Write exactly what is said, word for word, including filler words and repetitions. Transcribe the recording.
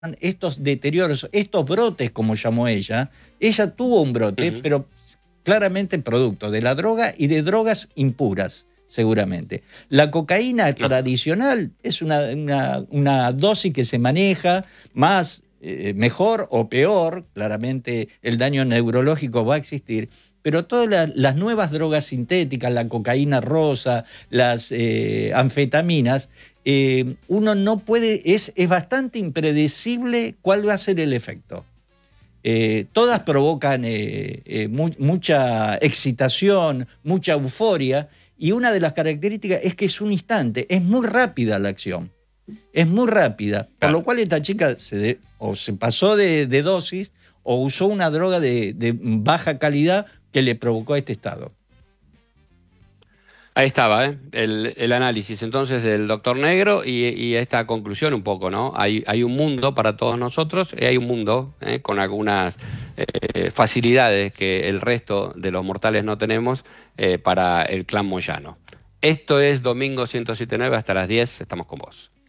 estos deterioros, estos brotes, como llamó ella. Ella tuvo un brote, uh-huh. pero claramente producto de la droga y de drogas impuras, seguramente. La cocaína no. tradicional es una, una, una dosis que se maneja más, eh, mejor o peor, claramente el daño neurológico va a existir, pero todas las, las nuevas drogas sintéticas, la cocaína rosa, las eh, anfetaminas, eh, uno no puede, es, es bastante impredecible cuál va a ser el efecto. Eh, todas provocan eh, eh, mu mucha excitación, mucha euforia, y una de las características es que es un instante, es muy rápida la acción, es muy rápida, por claro. lo cual esta chica se de, o se pasó de, de dosis o usó una droga de, de baja calidad que le provocó este estado. Ahí estaba, ¿eh? el, el análisis entonces del doctor Negro y, y esta conclusión un poco, ¿no? Hay, hay un mundo para todos nosotros y hay un mundo ¿eh? con algunas eh, facilidades que el resto de los mortales no tenemos eh, para el clan Moyano. Esto es Domingo ciento siete punto nueve, hasta las diez, estamos con vos.